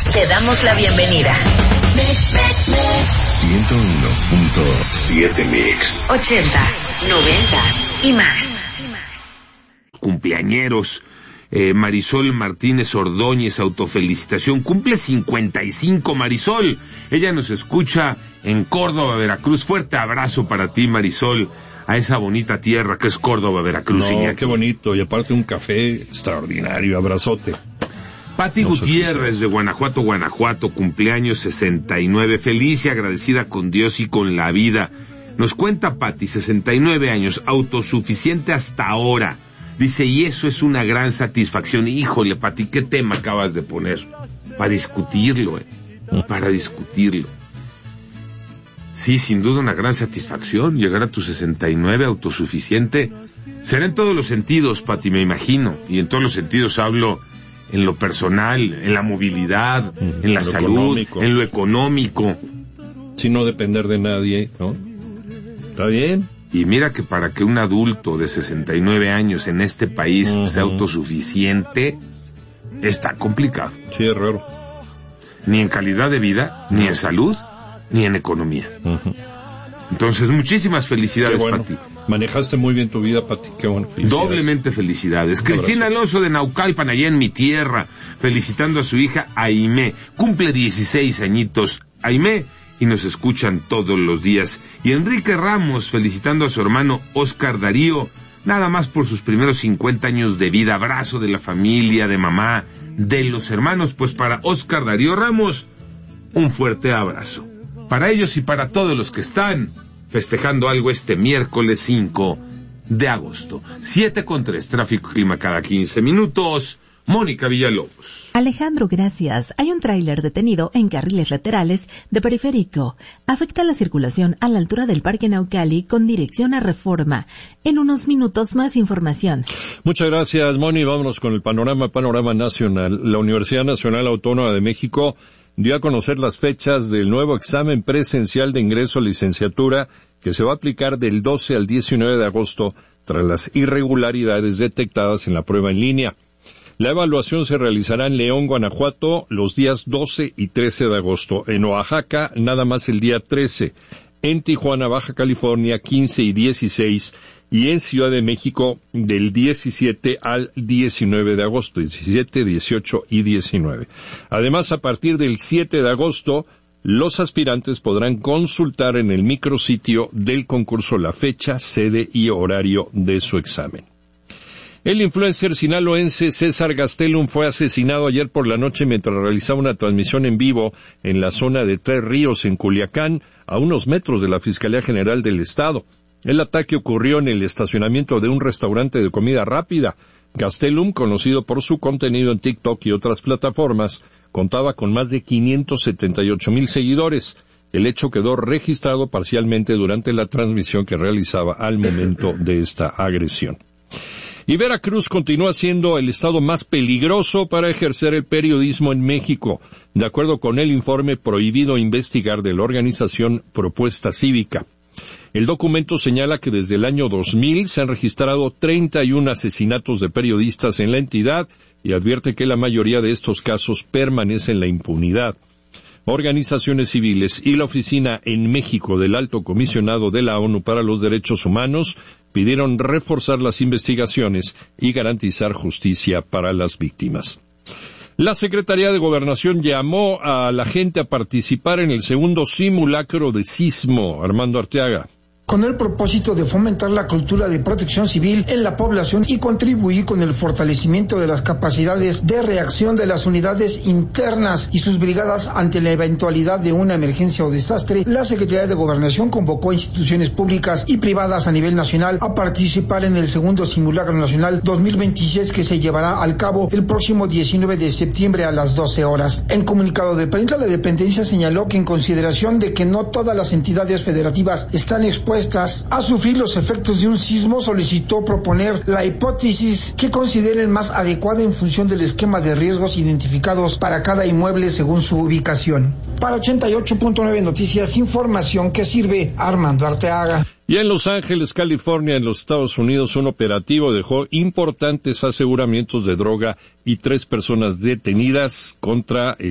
Te damos la bienvenida. 101.7 Mix. 80s, 90s y más. Cumpleañeros. Marisol Martínez Ordóñez, autofelicitación, cumple 55, Marisol. Ella nos escucha en Córdoba, Veracruz. Fuerte abrazo para ti, Marisol, a esa bonita tierra que es Córdoba, Veracruz. No, qué bonito, y aparte un café extraordinario, abrazote. Pati Gutiérrez de Guanajuato, cumpleaños 69, feliz y agradecida con Dios y con la vida. Nos cuenta Pati, 69 años, autosuficiente hasta ahora. Dice, y eso es una gran satisfacción. Híjole, Pati, ¿qué tema acabas de poner? Para discutirlo, para discutirlo. Sí, sin duda una gran satisfacción, llegar a tus 69, autosuficiente. Será en todos los sentidos, Pati, me imagino. Y en todos los sentidos hablo en lo personal, en la movilidad, en la salud, en lo económico. Sin no depender de nadie, ¿no? ¿Está bien? Y mira que para que un adulto de 69 años en este país sea autosuficiente, está complicado. Sí, es raro. Ni en calidad de vida, ni en salud, ni en economía. Entonces, muchísimas felicidades, bueno. Pati. Manejaste muy bien tu vida, Pati. Qué bueno, felicidades. Doblemente felicidades. Cristina Alonso de Naucalpan, allá en mi tierra, felicitando a su hija Aimé. Cumple 16 añitos. Aimé, y nos escuchan todos los días. Y Enrique Ramos felicitando a su hermano Oscar Darío, nada más por sus primeros 50 años de vida. Abrazo de la familia, de mamá, de los hermanos. Pues para Oscar Darío Ramos, un fuerte abrazo. Para ellos y para todos los que están festejando algo este miércoles 5 de agosto. 7:03, tráfico y clima cada 15 minutos. Mónica Villalobos. Alejandro, gracias. Hay un tráiler detenido en carriles laterales de Periférico. Afecta la circulación a la altura del Parque Naucali con dirección a Reforma. En unos minutos más información. Muchas gracias, Moni. Vámonos con el panorama nacional. La Universidad Nacional Autónoma de México dio a conocer las fechas del nuevo examen presencial de ingreso a licenciatura que se va a aplicar del 12 al 19 de agosto tras las irregularidades detectadas en la prueba en línea. La evaluación se realizará en León, Guanajuato, los días 12 y 13 de agosto. En Oaxaca, nada más el día 13. En Tijuana, Baja California, 15 y 16. Y en Ciudad de México, del 17 al 19 de agosto. 17, 18 y 19. Además, a partir del 7 de agosto, los aspirantes podrán consultar en el micrositio del concurso la fecha, sede y horario de su examen. El influencer sinaloense César Gastelum fue asesinado ayer por la noche mientras realizaba una transmisión en vivo en la zona de Tres Ríos, en Culiacán, a unos metros de la Fiscalía General del Estado. El ataque ocurrió en el estacionamiento de un restaurante de comida rápida. Gastelum, conocido por su contenido en TikTok y otras plataformas, contaba con más de 578,000 seguidores. El hecho quedó registrado parcialmente durante la transmisión que realizaba al momento de esta agresión. Y Veracruz continúa siendo el estado más peligroso para ejercer el periodismo en México, de acuerdo con el informe Prohibido Investigar de la organización Propuesta Cívica. El documento señala que desde el año 2000 se han registrado 31 asesinatos de periodistas en la entidad y advierte que la mayoría de estos casos permanece en la impunidad. Organizaciones civiles y la Oficina en México del Alto Comisionado de la ONU para los Derechos Humanos pidieron reforzar las investigaciones y garantizar justicia para las víctimas. La Secretaría de Gobernación llamó a la gente a participar en el segundo simulacro de sismo. Armando Arteaga. Con el propósito de fomentar la cultura de protección civil en la población y contribuir con el fortalecimiento de las capacidades de reacción de las unidades internas y sus brigadas ante la eventualidad de una emergencia o desastre, la Secretaría de Gobernación convocó a instituciones públicas y privadas a nivel nacional a participar en el segundo simulacro nacional 2026 que se llevará al cabo el próximo 19 de septiembre a las 12 horas. En comunicado de prensa, la dependencia señaló que en consideración de que no todas las entidades federativas están expuestas a sufrir los efectos de un sismo, solicitó proponer la hipótesis que consideren más adecuada en función del esquema de riesgos identificados para cada inmueble según su ubicación. Para 88.9 Noticias, información que sirve. Armando Arteaga. Y en Los Ángeles, California, en los Estados Unidos, un operativo dejó importantes aseguramientos de droga y 3 personas detenidas contra el